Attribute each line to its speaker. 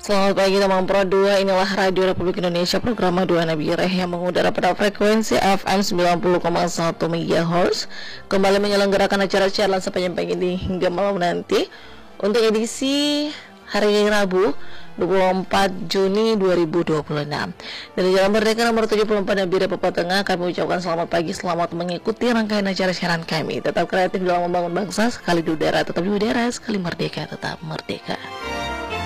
Speaker 1: Selamat pagi teman Pro 2, inilah Radio Republik Indonesia program Dua Nabi Reh yang mengudara pada frekuensi FM 90,1 MHz. Kembali menyelenggarakan acara siaran sepanjang pagi ini hingga malam nanti untuk edisi hari Rabu 24 Juni 2026. Dari Jalan Merdeka nomor 74 Nabire Papua Tengah, kami ucapkan selamat pagi, selamat mengikuti rangkaian acara siaran kami. Tetap kreatif dalam membangun bangsa, sekali di udara tetap di udara, sekali merdeka tetap merdeka.